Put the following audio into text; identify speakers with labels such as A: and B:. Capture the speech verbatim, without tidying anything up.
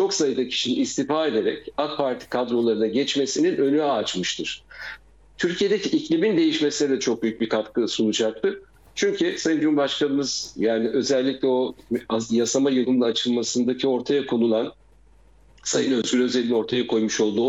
A: çok sayıda kişinin istifa ederek AK Parti kadrolarına geçmesinin önü açmıştır. Türkiye'deki iklimin değişmesine de çok büyük bir katkı sunacaktır. Çünkü Sayın Cumhurbaşkanımız, yani özellikle o yasama yılının açılmasındaki ortaya konulan, Sayın Özgür Özel'in ortaya koymuş olduğu